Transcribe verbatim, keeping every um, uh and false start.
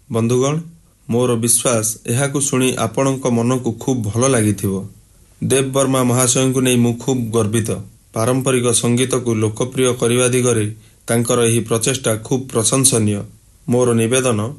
बंधुगण मोर विश्वास एहाकु शुणी आपणक मन को खूब भल लागिथिबो। देव वर्मा महाशय को नहीं मु खूब गर्वित। पारंपरिक संगीत को लोकप्रिय करने दिगरे तांकर एही प्रचेष्टा खूब प्रशंसनीय। मोर निवेदन